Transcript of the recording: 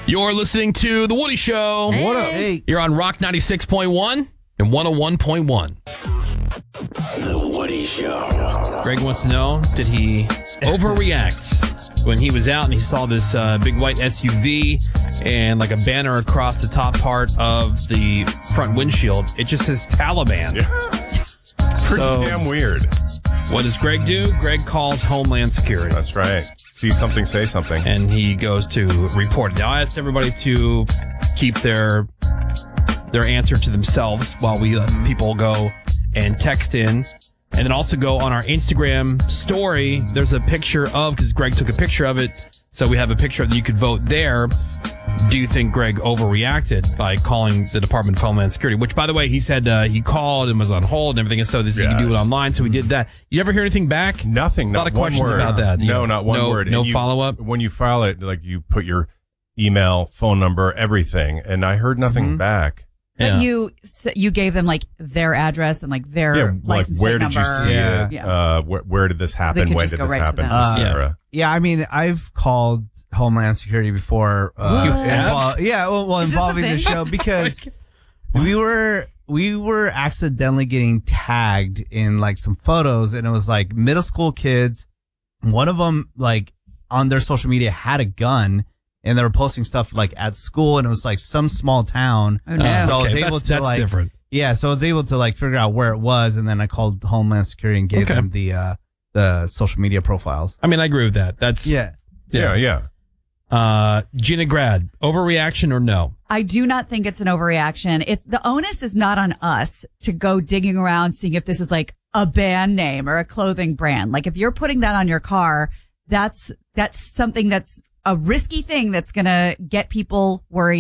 You're listening to The Woody Show. Hey. What up? Hey. You're on Rock 96.1 and 101.1. The Woody Show. Greg wants to know, did he overreact when he was out and he saw this big white SUV and like a banner across the top part of the front windshield? It just says Taliban. Pretty damn weird. What does Greg do? Greg calls Homeland Security. That's right. See something, say something. And he goes to report it. Now, I asked everybody to keep their answer to themselves while we let people go and text in. And then also go on our Instagram story. There's a picture of, because Greg took a picture of it, so we have a picture that you could vote there. Do you think Greg overreacted by calling the Department of Homeland Security? Which, by the way, he said he called and was on hold and everything, and so this, you can do it online. So we did that. You ever hear anything back? Nothing. A lot Not of one questions word. about that. No, not one word. No And follow-up? When you file it, like you put your email, phone number, everything, and I heard nothing back. But you gave them like their address and like their Like license where plate did you number. see Yeah. it? Yeah. Where did this they happen? could When just did go this right to happen? them. Etc. Yeah, I mean, I've called Homeland Security before. You have? Is this a involving the thing? show because we were accidentally getting tagged in like some photos, and it was like middle school kids. One of them, like on their social media, had a gun, and they were posting stuff like at school, and it was like some small town. Oh, no. So I was Okay, able to that's like different. Yeah, so I was able to like figure out where it was, and then I called Homeland Security and gave them the social media profiles. I mean, I agree with that. That's Yeah. Gina Grad, overreaction or no? I do not think it's an overreaction. The onus is not on us to go digging around seeing if this is like a band name or a clothing brand. Like if you're putting that on your car, that's something that's a risky thing that's going to get people worried.